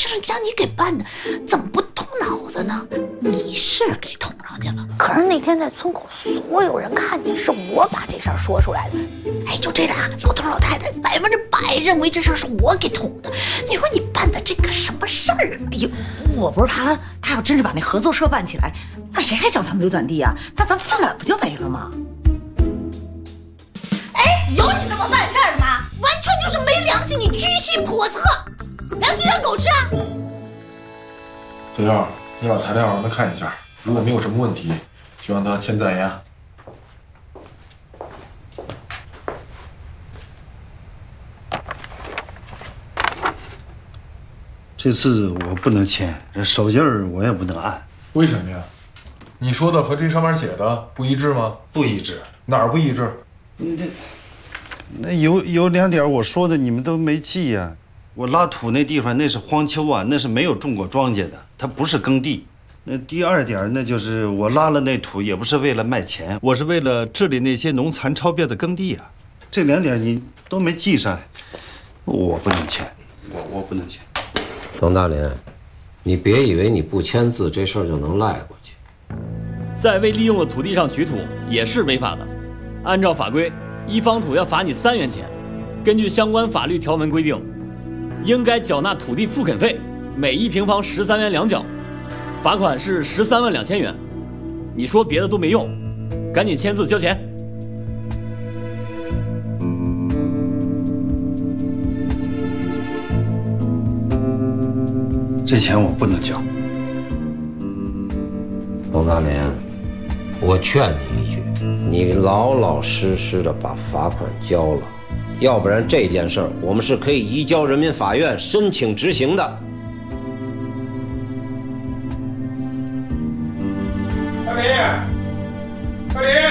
事让你给办的，怎么不动脑子呢？你是给捅上去了，可是那天在村口所有人看见是我把这事儿说出来的。哎，就这俩老头老太太100%认为这事儿是我给捅的。你说你办的这个什么事儿？ 哎呦，我不是他要真是把那合作社办起来，那谁还找咱们刘攒地啊？那咱饭碗不就没了吗？ 哎，有你这么办事儿的吗？完全就是没良心，你居心叵测，良心让狗吃啊！ 小赵，你把材料让他看一下，如果没有什么问题，就让他签赞押。 这次我不能签，这手印儿我也不能按。 为什么呀？你说的和这上面写的不一致吗？ 不一致。 哪儿不一致？ 那有2点我说的你们都没记呀。我拉土那地方那是荒丘啊，那是没有种过庄稼的，它不是耕地。那第2点那就是我拉了那土也不是为了卖钱，我是为了治理那些农残超标的耕地啊。这2点你都没记上，我不能签，我不能签。 董大林，你别以为你不签字这事儿就能赖过去。 在未利用的土地上取土也是违法的，按照法规，1方土要罚你3元钱。根据相关法律条文规定，应该缴纳土地复垦费，每1平方13元2角，罚款是13万2千元。你说别的都没用，赶紧签字交钱。 这钱我不能交。 董大林，我劝你一句，你老老实实的把罚款交了，要不然这件事儿我们是可以移交人民法院申请执行的。 大林，大林，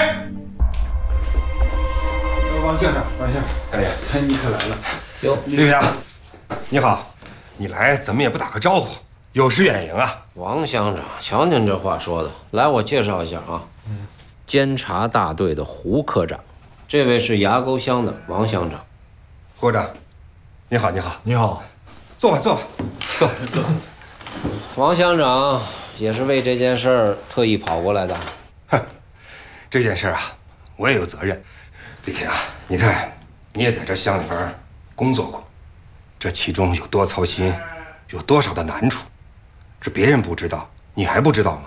王县长， 大林， 你可来了。 哟， 刘平，你好。你来怎么也不打个招呼，有失远迎啊！ 王乡长，瞧您这话说的，来，我介绍一下啊，监察大队的胡科长，这位是崖沟乡的王乡长。 胡科长，你好，你好， 你好， 坐吧，坐吧，坐。 王乡长也是为这件事儿特意跑过来的。 哼，这件事啊，我也有责任。李平啊，你看，你也在这乡里边工作过。这其中有多操心，有多少的难处，这别人不知道，你还不知道吗？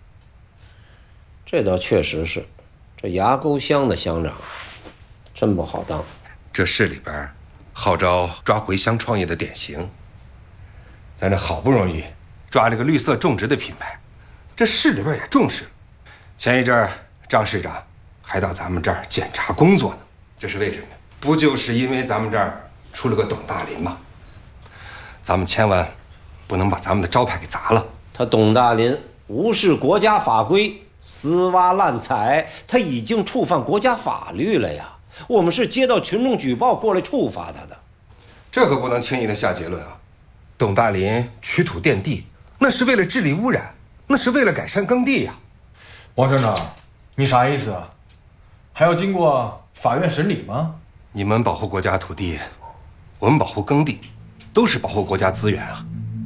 这倒确实是，这崖沟乡的乡长真不好当。 这市里边号召抓回乡创业的典型，咱这好不容易抓了个绿色种植的品牌，这市里边也重视了。前一阵儿张市长还到咱们这儿检查工作呢，这是为什么？不就是因为咱们这儿出了个董大林吗？咱们千万不能把咱们的招牌给砸了。 他董大林无视国家法规，私挖滥采，他已经触犯国家法律了呀。我们是接到群众举报过来处罚他的。 这可不能轻易的下结论啊！董大林取土垫地，那是为了治理污染，那是为了改善耕地呀。 王乡长，你啥意思啊？还要经过法院审理吗？ 你们保护国家土地，我们保护耕地，都是保护国家资源啊。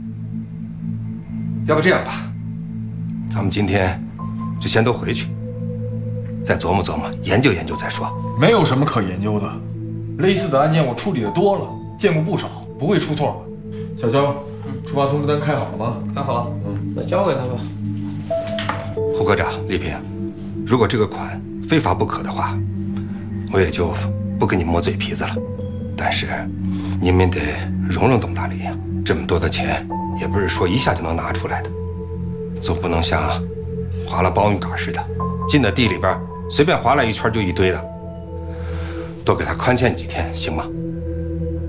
要不这样吧，咱们今天就先都回去，再琢磨琢磨，研究研究再说。 没有什么可研究的，类似的案件我处理的多了，见过不少，不会出错的。小肖，出发通知单开好了吗？ 开好了。 那交给他吧。 胡科长，丽萍，如果这个款非罚不可的话，我也就不跟你磨嘴皮子了。但是你们得容容董大林呀，这么多的钱也不是说一下就能拿出来的，总不能像划了苞米杆似的，进到地里边随便划来一圈就一堆的。多给他宽限几天，行吗？